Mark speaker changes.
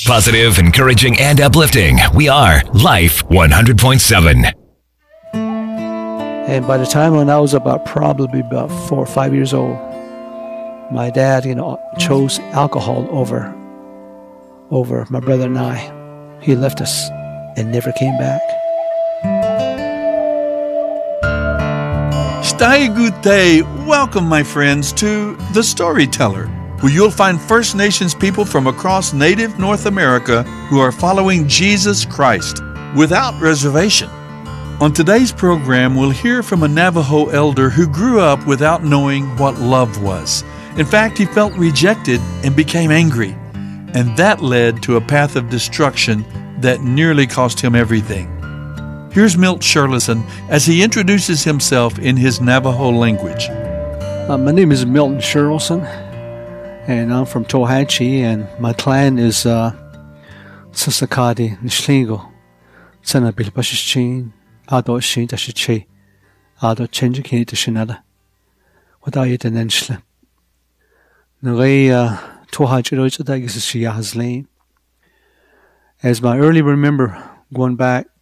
Speaker 1: Positive, encouraging, and uplifting. We are Life 100.7.
Speaker 2: And by the time when I was probably about 4 or 5 years old, my dad, chose alcohol over my brother and I. He left us and never came back.
Speaker 3: Stai Gute, welcome my friends to The Storyteller, where you'll find First Nations people from across native North America who are following Jesus Christ without reservation. On today's program, we'll hear from a Navajo elder who grew up without knowing what love was. In fact, he felt rejected and became angry, and that led to a path of destruction that nearly cost him everything. Here's Milt Sherlison as he introduces himself in his Navajo language.
Speaker 2: My name is Milton Sherlison, and I'm from Tohatchee, and my clan is Sasakadi Nishlingo, Sana Bilpashichin, Ado Shin Tashiche, Ado Chenjiki Tashinada, without it and Enshla. As my early remember going back